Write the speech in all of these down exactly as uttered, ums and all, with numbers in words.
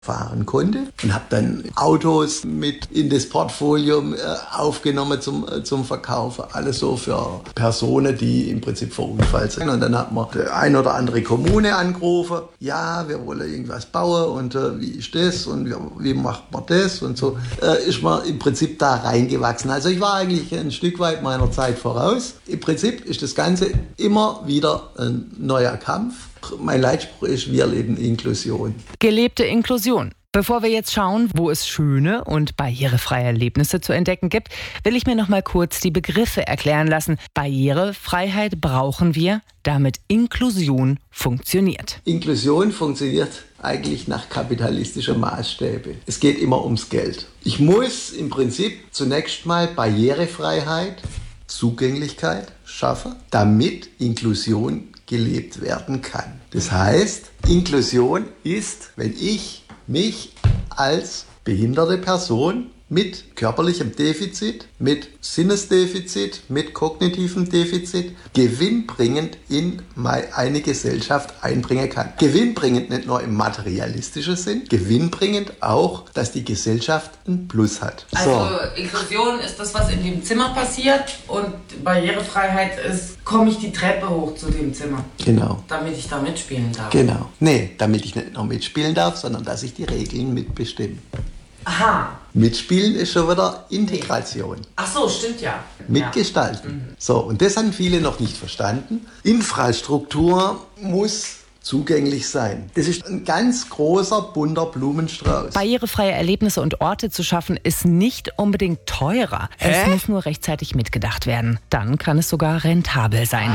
fahren konnte und habe dann Autos mit in das Portfolio äh, aufgenommen zum, äh, zum Verkaufen. Alles so für Personen, die im Prinzip verunfallt sind. Und dann hat man die ein oder andere Kommune angerufen. Ja, wir wollen irgendwas bauen und äh, wie ist das und wie, wie macht man das und so. Äh, ist man im Prinzip da reingewachsen. Also ich war eigentlich ein Stück weit meiner Zeit voraus. Im Prinzip ist das Ganze immer wieder ein neuer Kampf. Mein Leitspruch ist, wir leben Inklusion. Gelebte Inklusion. Bevor wir jetzt schauen, wo es schöne und barrierefreie Erlebnisse zu entdecken gibt, will ich mir noch mal kurz die Begriffe erklären lassen. Barrierefreiheit brauchen wir, damit Inklusion funktioniert. Inklusion funktioniert eigentlich nach kapitalistischen Maßstäben. Es geht immer ums Geld. Ich muss im Prinzip zunächst mal Barrierefreiheit, Zugänglichkeit schaffen, damit Inklusion gelebt werden kann. Das heißt, Inklusion ist, wenn ich mich als behinderte Person mit körperlichem Defizit, mit Sinnesdefizit, mit kognitivem Defizit gewinnbringend in eine Gesellschaft einbringen kann. Gewinnbringend nicht nur im materialistischen Sinn, gewinnbringend auch, dass die Gesellschaft ein Plus hat. Also so. Inklusion ist das, was in dem Zimmer passiert, und Barrierefreiheit ist, komme ich die Treppe hoch zu dem Zimmer. Genau. Damit ich da mitspielen darf. Genau. Nee, damit ich nicht nur mitspielen darf, sondern dass ich die Regeln mitbestimme. Aha. Mitspielen ist schon wieder Integration. Ach so, stimmt ja. Mitgestalten. Ja. Mhm. So, und das haben viele noch nicht verstanden. Infrastruktur muss zugänglich sein. Das ist ein ganz großer, bunter Blumenstrauß. Barrierefreie Erlebnisse und Orte zu schaffen, ist nicht unbedingt teurer. Hä? Es muss nur rechtzeitig mitgedacht werden. Dann kann es sogar rentabel sein.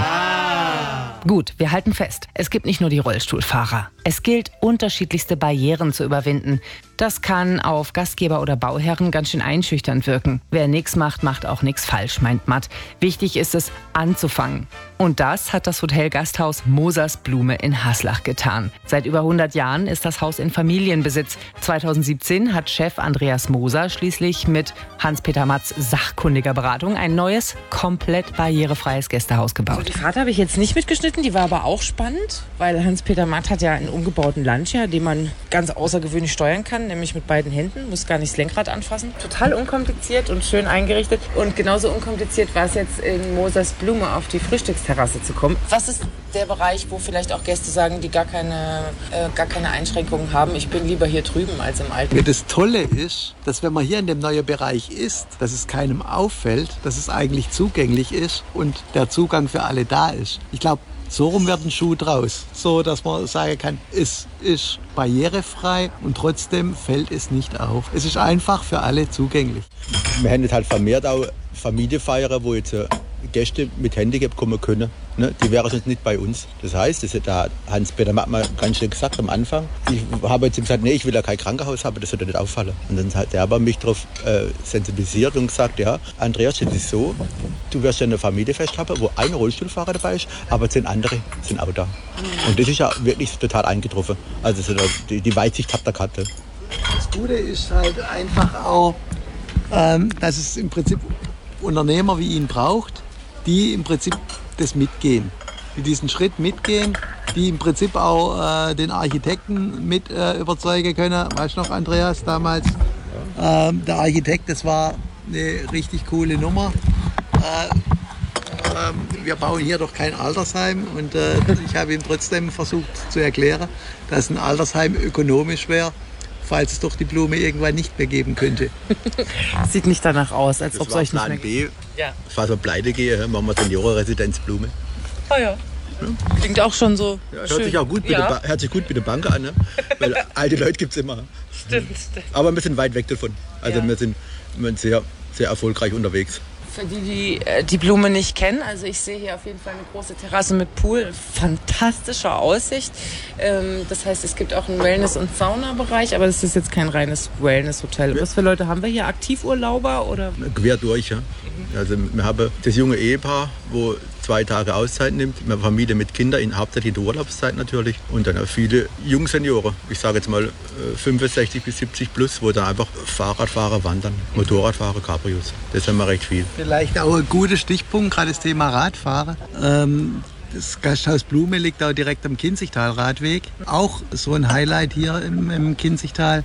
Ah. Gut, wir halten fest. Es gibt nicht nur die Rollstuhlfahrer. Es gilt, unterschiedlichste Barrieren zu überwinden. Das kann auf Gastgeber oder Bauherren ganz schön einschüchternd wirken. Wer nichts macht, macht auch nichts falsch, meint Matt. Wichtig ist es, anzufangen. Und das hat das Hotel Gasthaus Mosers Blume in Haslach getan. Seit über hundert Jahren ist das Haus in Familienbesitz. zweitausendsiebzehn hat Chef Andreas Moser schließlich mit Hans-Peter Matts sachkundiger Beratung ein neues, komplett barrierefreies Gästehaus gebaut. Also die Fahrt habe ich jetzt nicht mitgeschnitten, die war aber auch spannend, weil Hans-Peter Matt hat ja einen umgebauten Lancia, den man ganz außergewöhnlich steuern kann, nämlich mit beiden Händen, muss gar nicht das Lenkrad anfassen. Total unkompliziert und schön eingerichtet, und genauso unkompliziert war es jetzt in Mosers Blume auf die Frühstücksterrasse zu kommen. Was ist der Bereich, wo vielleicht auch Gäste sagen, die gar keine, äh, gar keine Einschränkungen haben? Ich bin lieber hier drüben als im Alten. Ja, das Tolle ist, dass wenn man hier in dem neuen Bereich ist, dass es keinem auffällt, dass es eigentlich zugänglich ist und der Zugang für alle da ist. Ich glaube, so rum wird ein Schuh draus, so dass man sagen kann, es ist barrierefrei und trotzdem fällt es nicht auf. Es ist einfach für alle zugänglich. Wir haben jetzt halt vermehrt auch Familienfeiern, wo jetzt Gäste mit Handicap kommen können. Ne? Die wären sonst nicht bei uns. Das heißt, das hat der Hans-Peter Matt mal ganz schön gesagt am Anfang. Ich habe jetzt ihm gesagt, nee, ich will ja kein Krankenhaus haben, das sollte nicht auffallen. Und dann hat er aber mich darauf äh, sensibilisiert und gesagt, ja, Andreas, das ist so, du wirst ja eine Familienfest haben, wo ein Rollstuhlfahrer dabei ist, aber zehn andere sind auch da. Und das ist ja wirklich total eingetroffen. Also so die, die Weitsicht habt ihr gehabt. Das Gute ist halt einfach auch, ähm, dass es im Prinzip Unternehmer wie ihn braucht, die im Prinzip das mitgehen, die diesen Schritt mitgehen, die im Prinzip auch äh, den Architekten mit äh, überzeugen können. Weißt du noch, Andreas, damals? Ähm, der Architekt, das war eine richtig coole Nummer. Äh, äh, wir bauen hier doch kein Altersheim, und äh, ich habe ihm trotzdem versucht zu erklären, dass ein Altersheim ökonomisch wäre, falls es doch die Blume irgendwann nicht mehr geben könnte. Sieht nicht danach aus, als ob es euch nicht mehr gibt. Ja. Falls wir pleite gehen, machen wir Seniorenresidenz Blume. Oh ja. Ja. Klingt auch schon so ja, hört schön. Sich auch gut mit ja. der, hört sich gut mit der Bank an, ne? Weil alte Leute gibt es immer. Stimmt, stimmt. Aber wir sind weit weg davon. Also ja. wir sind, wir sind sehr, sehr erfolgreich unterwegs. Für die, die äh, die Blume nicht kennen, also ich sehe hier auf jeden Fall eine große Terrasse mit Pool, fantastische Aussicht. Ähm, das heißt, es gibt auch einen Wellness- und Sauna-Bereich, aber das ist jetzt kein reines Wellness-Hotel. Was für Leute haben wir hier? Aktivurlauber oder? Quer durch, ja. Also wir haben das junge Ehepaar, wo zwei Tage Auszeit nimmt, eine Familie mit Kindern, in hauptsächlich die Urlaubszeit natürlich, und dann auch viele Jungsenioren, ich sage jetzt mal fünfundsechzig bis siebzig plus, wo dann einfach Fahrradfahrer wandern, Motorradfahrer, Cabrios. Das haben wir recht viel. Vielleicht auch ein guter Stichpunkt, gerade das Thema Radfahren. Ähm, Das Gasthaus Blume liegt auch direkt am Kinzigtal-Radweg. Auch so ein Highlight hier im, im Kinzigtal.